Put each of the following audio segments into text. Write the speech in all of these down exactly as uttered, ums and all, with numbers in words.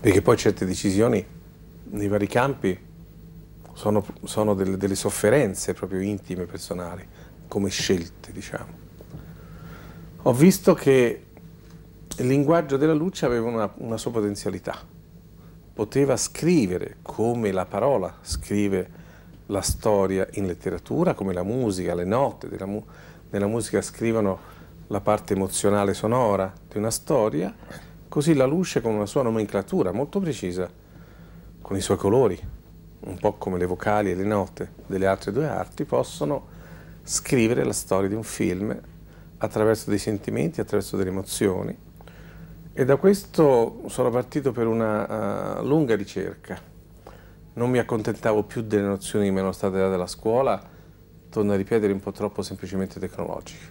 Perché poi certe decisioni nei vari campi sono, sono delle, delle sofferenze proprio intime, personali, come scelte, diciamo. Ho visto che il linguaggio della luce aveva una, una sua potenzialità. Poteva scrivere come la parola scrive la storia in letteratura, come la musica, le note della, mu- della musica scrivono la parte emozionale sonora di una storia, così la luce con una sua nomenclatura molto precisa, con i suoi colori, un po' come le vocali e le note delle altre due arti, possono scrivere la storia di un film attraverso dei sentimenti, attraverso delle emozioni. E da questo sono partito per una uh, lunga ricerca. Non mi accontentavo più delle nozioni che mi erano state date alla scuola, torno a ripetere, un po' troppo semplicemente tecnologiche.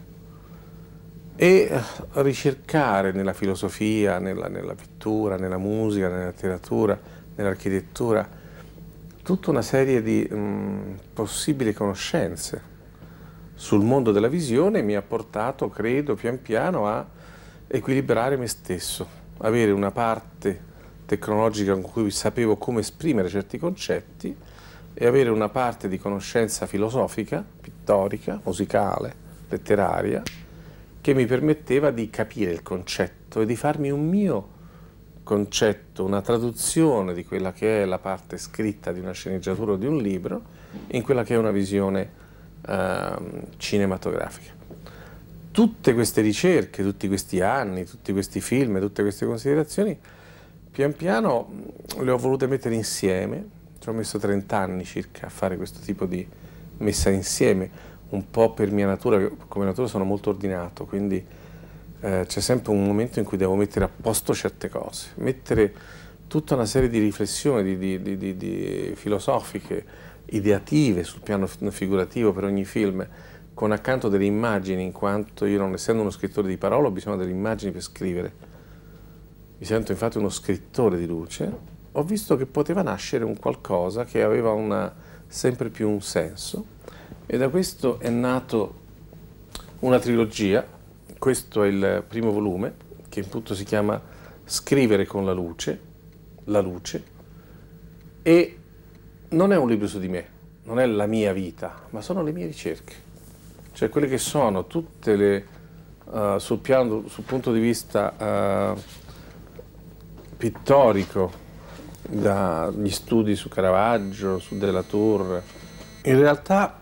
E ricercare nella filosofia, nella, nella pittura, nella musica, nella letteratura, nell'architettura, tutta una serie di mh, possibili conoscenze sul mondo della visione mi ha portato, credo, pian piano a equilibrare me stesso, avere una parte tecnologica con cui sapevo come esprimere certi concetti e avere una parte di conoscenza filosofica, pittorica, musicale, letteraria, che mi permetteva di capire il concetto e di farmi un mio concetto, una traduzione di quella che è la parte scritta di una sceneggiatura o di un libro in quella che è una visione eh, cinematografica. Tutte queste ricerche, tutti questi anni, tutti questi film, tutte queste considerazioni, pian piano le ho volute mettere insieme. Ci ho messo trenta anni circa a fare questo tipo di messa insieme, un po' per mia natura, come natura sono molto ordinato, quindi eh, c'è sempre un momento in cui devo mettere a posto certe cose, mettere tutta una serie di riflessioni di, di, di, di, di filosofiche, ideative sul piano figurativo per ogni film, con accanto delle immagini, in quanto io, non essendo uno scrittore di parola, ho bisogno delle immagini per scrivere. Mi sento infatti uno scrittore di luce. Ho visto che poteva nascere un qualcosa che aveva una, sempre più un senso, e da questo è nato una trilogia. Questo è il primo volume, che appunto si chiama Scrivere con la luce, la luce, e non è un libro su di me, non è la mia vita, ma sono le mie ricerche. Cioè quelle che sono tutte le, uh, sul piano, sul punto di vista uh, pittorico, dagli studi su Caravaggio, su Della Tour. In realtà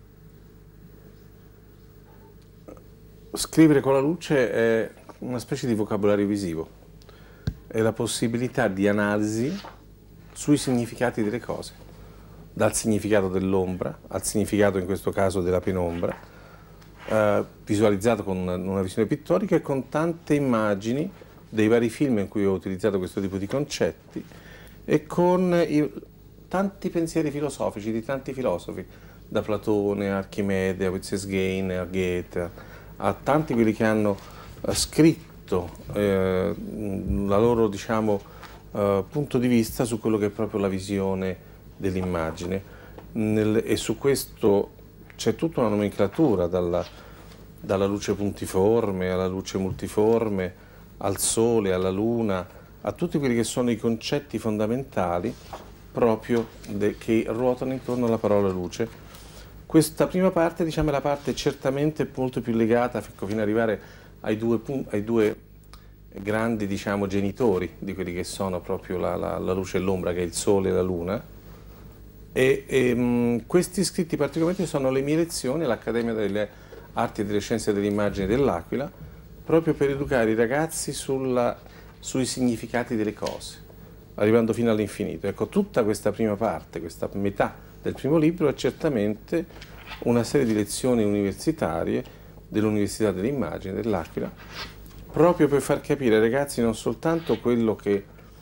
scrivere con la luce è una specie di vocabolario visivo, è la possibilità di analisi sui significati delle cose, dal significato dell'ombra al significato, in questo caso, della penombra, eh, visualizzato con una, una visione pittorica e con tante immagini dei vari film in cui ho utilizzato questo tipo di concetti e con i, tanti pensieri filosofici di tanti filosofi, da Platone a Archimede, a Wittgenstein, a Goethe, a tanti quelli che hanno uh, scritto eh, la loro, diciamo, uh, punto di vista su quello che è proprio la visione dell'immagine. Nel, e su questo c'è tutta una nomenclatura, dalla, dalla luce puntiforme alla luce multiforme, al sole, alla luna, a tutti quelli che sono i concetti fondamentali proprio de, che ruotano intorno alla parola luce. Questa prima parte, diciamo, è la parte certamente molto più legata fino ad arrivare ai due, ai due grandi, diciamo, genitori di quelli che sono proprio la, la, la luce e l'ombra, che è il sole e la luna. E, e mh, questi scritti particolarmente sono le mie lezioni all'Accademia delle Arti e delle Scienze dell'Immagine dell'Aquila, proprio per educare i ragazzi sulla, sui significati delle cose, arrivando fino all'infinito. Ecco, tutta questa prima parte, questa metà del primo libro è certamente una serie di lezioni universitarie dell'Università dell'Immagine dell'Aquila, proprio per far capire ai ragazzi non soltanto quello che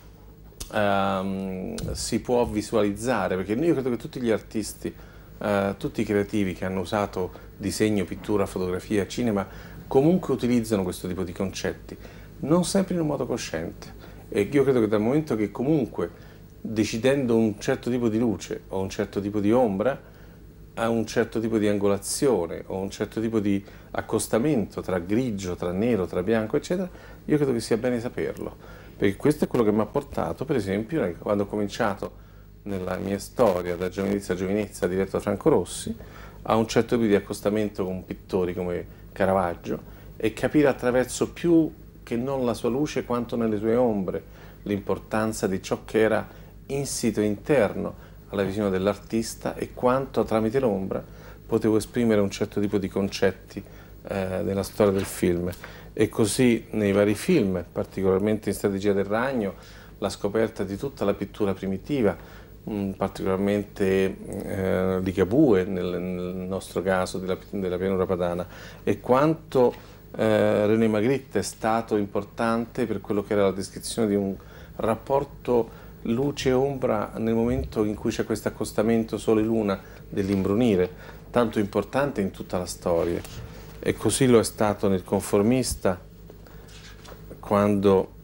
um, si può visualizzare, perché io credo che tutti gli artisti, uh, tutti i creativi che hanno usato disegno, pittura, fotografia, cinema, comunque utilizzano questo tipo di concetti, non sempre in un modo cosciente. E io credo che dal momento che comunque, decidendo un certo tipo di luce o un certo tipo di ombra, a un certo tipo di angolazione o un certo tipo di accostamento tra grigio, tra nero, tra bianco, eccetera, io credo che sia bene saperlo. perché questo è quello che mi ha portato, per esempio, quando ho cominciato nella mia storia, da giovinezza a giovinezza, diretto da Franco Rossi, a un certo tipo di accostamento con pittori come Caravaggio, e capire attraverso più che non la sua luce quanto nelle sue ombre l'importanza di ciò che era insito interno alla visione dell'artista e quanto tramite l'ombra potevo esprimere un certo tipo di concetti eh, della storia del film. E così nei vari film, particolarmente in Strategia del Ragno, la scoperta di tutta la pittura primitiva, mh, particolarmente eh, Ligabue nel, nel nostro caso della, della pianura padana, e quanto eh, René Magritte è stato importante per quello che era la descrizione di un rapporto luce e ombra nel momento in cui c'è questo accostamento sole-luna dell'imbrunire, tanto importante in tutta la storia. E così lo è stato nel Conformista, quando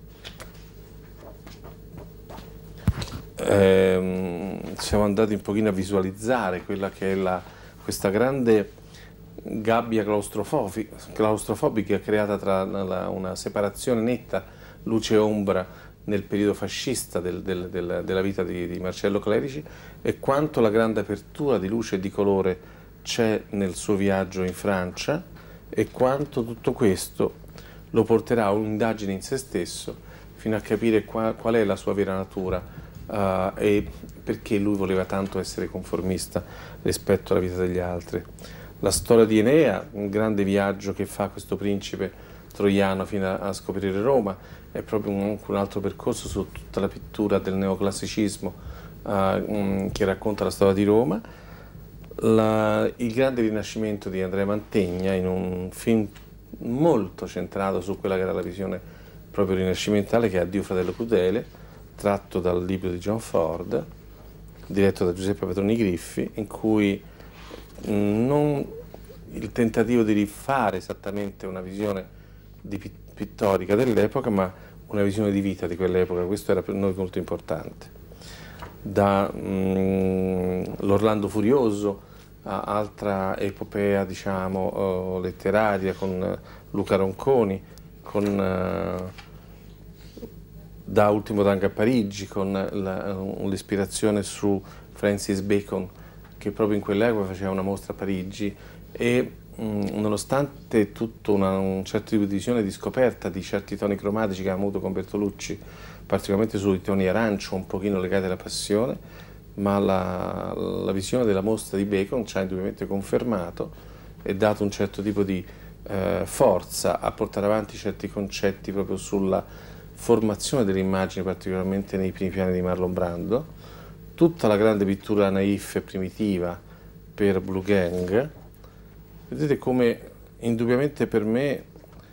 ehm, siamo andati un pochino a visualizzare quella che è la, questa grande gabbia claustrofobica, claustrofobica creata tra la, una separazione netta luce e ombra nel periodo fascista del, del, del, della vita di, di Marcello Clerici, e quanto la grande apertura di luce e di colore c'è nel suo viaggio in Francia, e quanto tutto questo lo porterà a un'indagine in se stesso fino a capire qua, qual è la sua vera natura uh, e perché lui voleva tanto essere conformista rispetto alla vita degli altri. La storia di Enea, un grande viaggio che fa questo principe troiano fino a, a scoprire Roma, è proprio un, un altro percorso su tutta la pittura del neoclassicismo uh, um, che racconta la storia di Roma. La, il grande rinascimento di Andrea Mantegna, in un film molto centrato su quella che era la visione proprio rinascimentale, che è Addio fratello crudele, tratto dal libro di John Ford, diretto da Giuseppe Petroni Griffi, in cui non il tentativo di rifare esattamente una visione di pittorica dell'epoca, ma una visione di vita di quell'epoca. Questo era per noi molto importante. Da mm, l'Orlando Furioso a altra epopea, diciamo, uh, letteraria, con uh, Luca Ronconi, con uh, Da Ultimo Tango a Parigi, con la, uh, l'ispirazione su Francis Bacon, che proprio in quell'epoca faceva una mostra a Parigi, e mh, nonostante tutto una, un certo tipo di visione di scoperta di certi toni cromatici che aveva avuto con Bertolucci, particolarmente sui toni arancio, un pochino legati alla passione, ma la, la visione della mostra di Bacon ci ha indubbiamente confermato e dato un certo tipo di eh, forza a portare avanti certi concetti proprio sulla formazione delle immagini, particolarmente nei primi piani di Marlon Brando. Tutta la grande pittura naif e primitiva per Blue Gang. Vedete come indubbiamente per me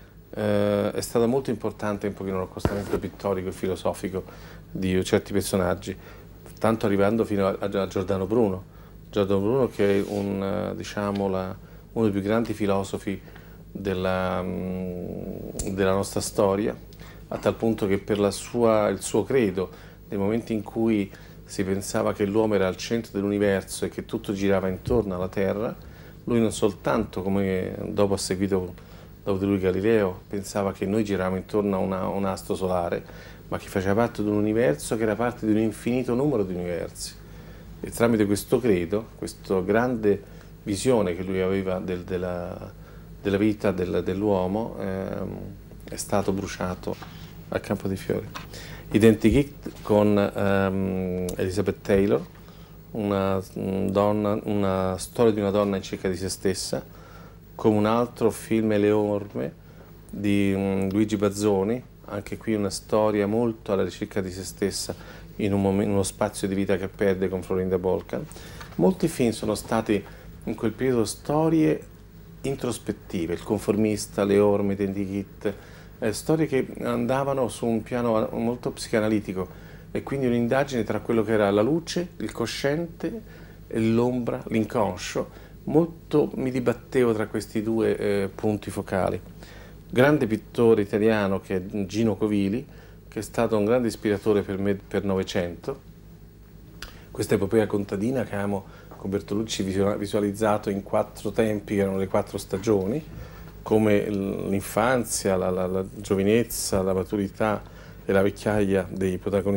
eh, è stata molto importante un pochino l'accostamento pittorico e filosofico di certi personaggi, tanto arrivando fino a, a Giordano Bruno. Giordano Bruno, che è un, diciamo, la, uno dei più grandi filosofi della, della nostra storia, a tal punto che per la sua, il suo credo, nei momenti in cui si pensava che l'uomo era al centro dell'universo e che tutto girava intorno alla Terra, lui non soltanto, come dopo ha seguito dopo di lui Galileo, pensava che noi giravamo intorno a una, un astro solare, ma che faceva parte di un universo che era parte di un infinito numero di universi. E tramite questo credo, questa grande visione che lui aveva del, della, della vita del, dell'uomo, ehm, è stato bruciato al Campo dei Fiori. Identikit con ehm, Elizabeth Taylor, una, donna, una storia di una donna in cerca di se stessa, come un altro film Le Orme di um, Luigi Bazzoni, anche qui una storia molto alla ricerca di se stessa in un momento, uno spazio di vita che perde, con Florinda Bolkan. Molti film sono stati in quel periodo storie introspettive, Il Conformista, Le Orme, Identikit, eh, storie che andavano su un piano molto psicanalitico, e quindi un'indagine tra quello che era la luce, il cosciente, l'ombra, l'inconscio. Molto mi dibattevo tra questi due eh, punti focali. Grande pittore italiano che è Gino Covili, che è stato un grande ispiratore per me per Novecento. Questa epopea contadina che abbiamo con Bertolucci visualizzato in quattro tempi, che erano le quattro stagioni, come l'infanzia, la, la, la giovinezza, la maturità e la vecchiaia dei protagonisti